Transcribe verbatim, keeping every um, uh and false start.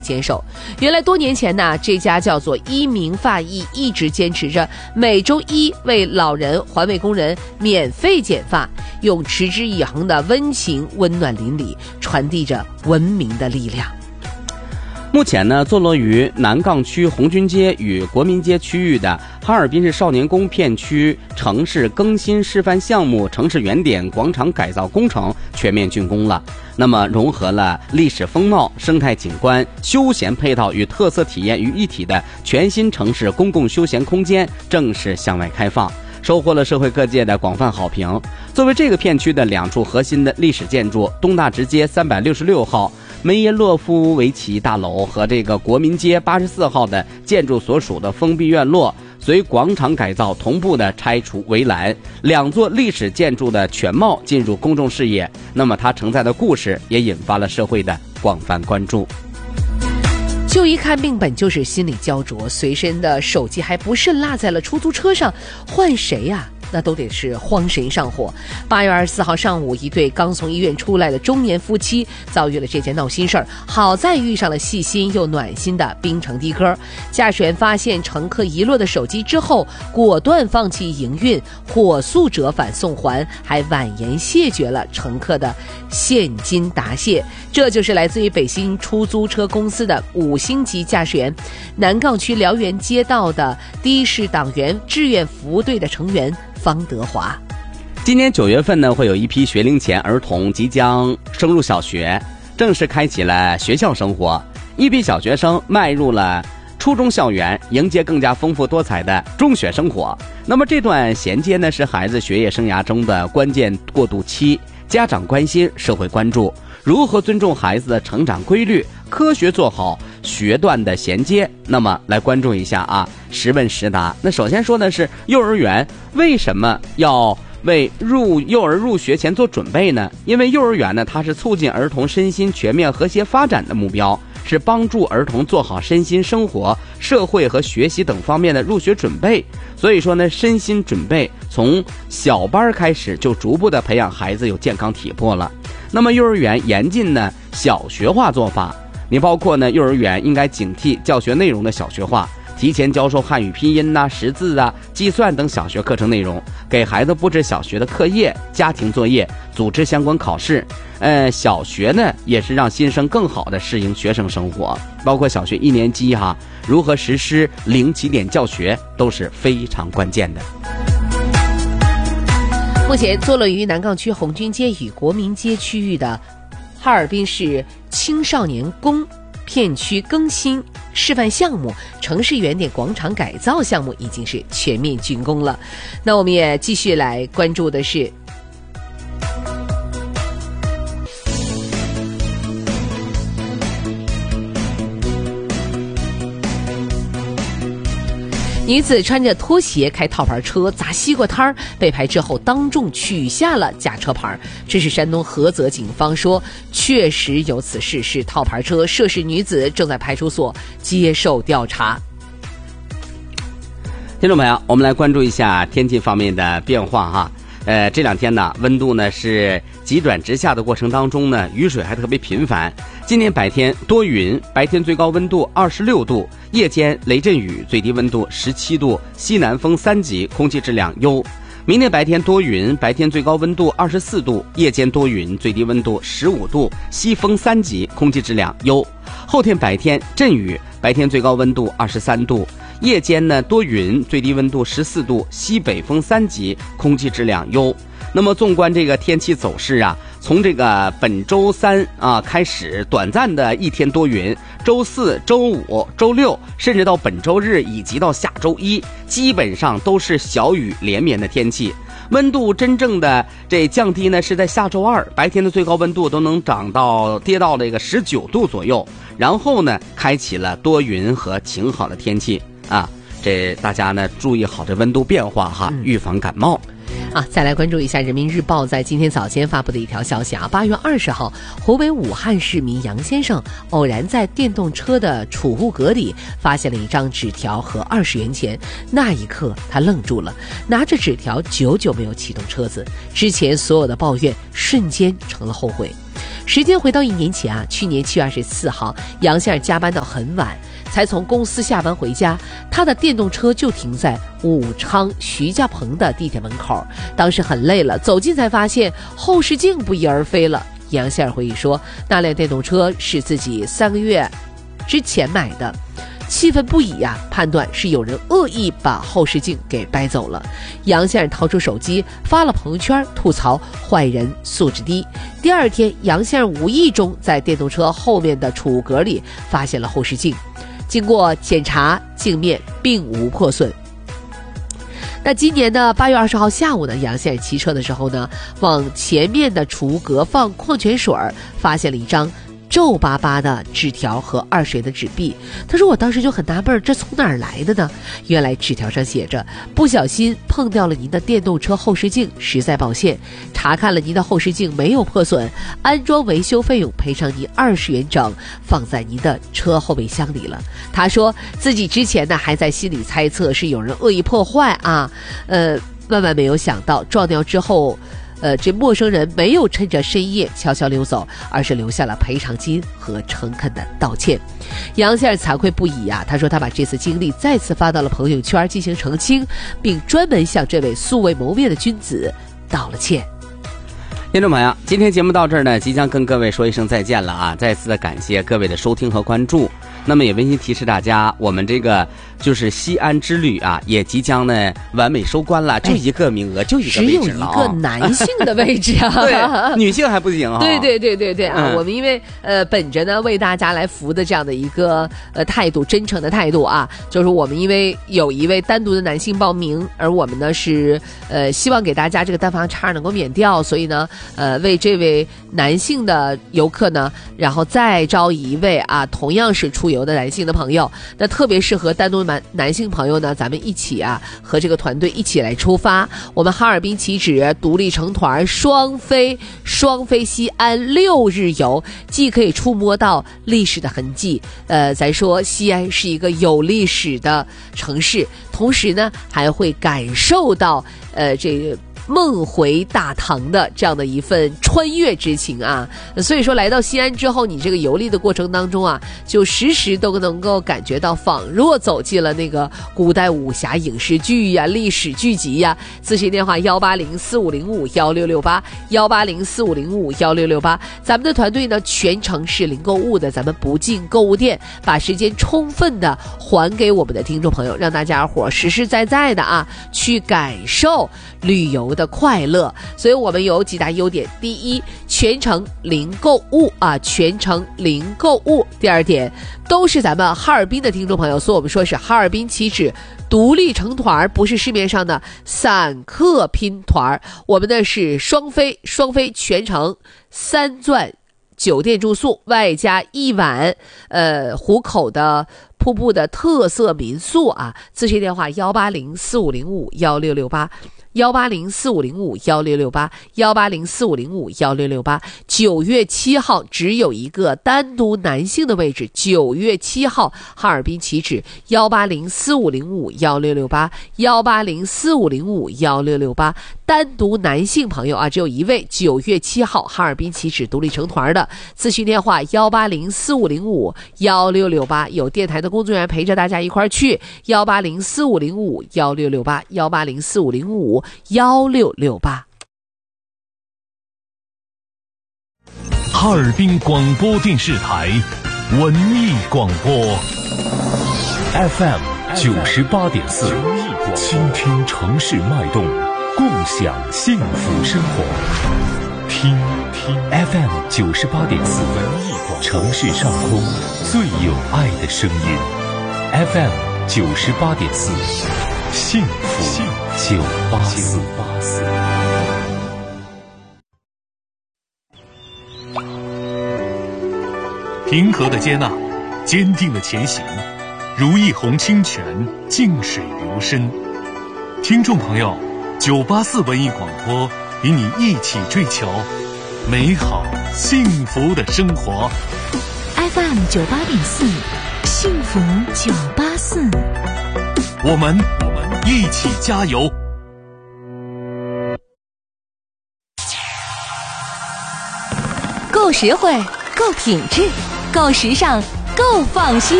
坚守。原来多年前呢，这家叫做一鸣发艺一直坚持着每周一为老人、环卫工人免费剪发，用持之以恒的温情温暖邻里，传递着文明的力量。 目前呢，坐落于南岗区红军街与国民街区域的哈尔滨市少年宫片区城市更新示范项目城市原点广场改造工程全面竣工了。那么融合了历史风貌、生态景观、休闲配套与特色体验于一体的全新城市公共休闲空间正式向外开放，收获了社会各界的广泛好评。作为这个片区的两处核心的历史建筑，东大直街三百六十六号梅耶洛夫维奇大楼和这个国民街八十四号的建筑所属的封闭院落，随广场改造同步的拆除围栏，两座历史建筑的全貌进入公众视野。那么它承载的故事也引发了社会的广泛关注。 就医看病本就是心理焦灼，随身的手机还不慎落在了出租车上，换谁呀、啊？那都得是慌神上火。八月二十四号上午，一对刚从医院出来的中年夫妻遭遇了这件闹心事儿，好在遇上了细心又暖心的冰城的哥。驾驶员发现乘客遗落的手机之后，果断放弃营运，火速折返送还，还婉言谢绝了乘客的现金答谢。这就是来自于北京出租车公司的五星级驾驶员，南岗区辽源街道的第一市党员志愿服务队的成员方德华。 今年九月份呢，会有一批学龄前儿童即将升入小学，正式开启了学校生活。一批小学生迈入了初中校园，迎接更加丰富多彩的中学生活。那么这段衔接呢，是孩子学业生涯中的关键过渡期，家长关心，社会关注，如何尊重孩子的成长规律，科学做好学段的衔接。那么来关注一下啊，实问实答。那首先说的是幼儿园为什么要为入幼儿入学前做准备呢？因为幼儿园呢，它是促进儿童身心全面和谐发展的目标，是帮助儿童做好身心生活、社会和学习等方面的入学准备。所以说呢，身心准备从小班开始就逐步的培养孩子有健康体魄了。那么幼儿园严禁呢小学化做法，你包括呢幼儿园应该警惕教学内容的小学化，提前教授汉语拼音呐、识字啊、计算等小学课程内容，给孩子布置小学的课业、家庭作业，组织相关考试。呃，小学呢也是让新生更好的适应学生生活，包括小学一年级哈，如何实施零起点教学都是非常关键的。 目前坐落于南岗区红军街与国民街区域的哈尔滨市青少年宫片区更新示范项目城市原点广场改造项目已经是全面竣工了。那我们也继续来关注的是女子穿着拖鞋开套牌车砸西瓜摊儿，被拍之后当众取下了假车牌。这是山东菏泽警方说确实有此事，是套牌车，涉事女子正在派出所接受调查。 听众朋友，我们来关注一下天气方面的变化哈。呃，这两天呢，温度呢是急转直下的过程当中呢，雨水还特别频繁。今天白天多云，白天最高温度二十六度，夜间雷阵雨，最低温度十七度，西南风三级，空气质量优。明天白天多云，白天最高温度二十四度，夜间多云，最低温度十五度，西风三级，空气质量优。后天白天阵雨，白天最高温度二十三度，夜间呢多云，最低温度十四度，西北风三级，空气质量优。那么纵观这个天气走势啊，从这个本周三啊开始，短暂的一天多云，周四、周五、周六，甚至到本周日以及到下周一，基本上都是小雨连绵的天气。温度真正的这降低呢，是在下周二，白天的最高温度都能涨到跌到这个十九度左右，然后呢，开启了多云和晴好的天气啊。这大家呢注意好这温度变化哈，预防感冒。 啊，再来关注一下人民日报在今天早间发布的一条消息啊，八月二十号，湖北武汉市民杨先生偶然在电动车的储物格里发现了一张纸条和二十元钱，那一刻他愣住了，拿着纸条久久没有启动车子，之前所有的抱怨瞬间成了后悔。 时间回到一年前啊，去年七月二十四号，杨先生加班到很晚，才从公司下班回家，他的电动车就停在武昌徐家棚的地铁门口。当时很累了，走近才发现后视镜不翼而飞了。杨先生回忆说，那辆电动车是自己三个月之前买的，气愤不已呀、啊，判断是有人恶意把后视镜给掰走了。杨先生掏出手机发了朋友圈，吐槽坏人素质低。第二天，杨先生无意中在电动车后面的储物格里发现了后视镜，经过检查，镜面并无破损。那今年的八月二十号下午呢，杨先生骑车的时候呢，往前面的储物格放矿泉水，发现了一张皱巴巴的纸条和二十元的纸币。他说我当时就很纳闷，这从哪儿来的呢？原来纸条上写着，不小心碰掉了您的电动车后视镜，实在抱歉，查看了您的后视镜没有破损，安装维修费用赔偿您二十元整，放在您的车后备箱里了。他说自己之前呢还在心里猜测是有人恶意破坏啊，呃，万万没有想到撞掉之后呃，这陌生人没有趁着深夜悄悄溜走，而是留下了赔偿金和诚恳的道歉。杨先生惭愧不已啊，他说他把这次经历再次发到了朋友圈进行澄清，并专门向这位素未谋面的君子道了歉。 听众朋友，今天节目到这儿呢，即将跟各位说一声再见了啊！再次的感谢各位的收听和关注。那么也温馨提示大家，我们这个就是西安之旅啊，也即将呢完美收官了，就一个名额，哎、就一个位置了、哦、 只有一个男性的位置啊， 对，女性还不行啊、哦。 对对对对对啊！ 嗯、 我们因为呃本着呢为大家来服务的这样的一个呃态度，真诚的态度啊，就是我们因为有一位单独的男性报名，而我们呢是呃希望给大家这个单房差能够免掉，所以呢呃为这位男性的游客呢，然后再招一位啊同样是出游的男性的朋友，那特别适合单独男男性朋友呢，咱们一起啊和这个团队一起来出发。我们哈尔滨起止独立成团双飞双飞西安六日游，既可以触摸到历史的痕迹，呃，咱说西安是一个有历史的城市，同时呢还会感受到呃这个梦回大唐的这样的一份穿越之情啊，所以说来到西安之后，你这个游历的过程当中啊，就时时都能够感觉到仿若走进了那个古代武侠影视剧呀、历史剧集呀。咨询电话幺八零四五零五幺六六八幺八零四五零五幺六六八。咱们的团队呢全程是零购物的，咱们不进购物店，把时间充分的还给我们的听众朋友，让大家伙实实在在的啊去感受旅游的快乐。所以我们有几大优点，第一，全程零购物啊，全程零购物。第二点，都是咱们哈尔滨的听众朋友，所以我们说是哈尔滨起止独立成团，不是市面上的散客拼团。我们呢是双飞双飞全程三钻酒店住宿，外加一晚呃湖口的瀑布的特色民宿啊。咨询电话幺八零四五零五幺六六八幺八零四五零五幺六六八幺八零四五零五幺六六八。九月七号只有一个单独男性的位置，九月七号哈尔滨起止幺八零四五零五幺六六八幺八零四五零五幺六六八，单独男性朋友啊，只有一位。九月七号哈尔滨起止独立成团的，咨询电话幺八零四五零五幺六六八，有电台的工作人员陪着大家一块儿去，幺八零四五零五幺六六八幺八零四五零五幺六六八。 哈尔滨广播电视台文艺广播 F M 九十八点四，倾听城市脉动，共享幸福生活。听听 F M 九十八点四，文艺广播，城市上空最有爱的声音。F M 九十八点四，幸福九八四。平和的接纳，坚定的前行，如一泓清泉，静水流深。听众朋友，九八四文艺广播与你一起追求美好幸福的生活。 F M 九八点四，幸福九八四， 我们我们一起加油。 构够实惠，够品质，够时尚，够放心。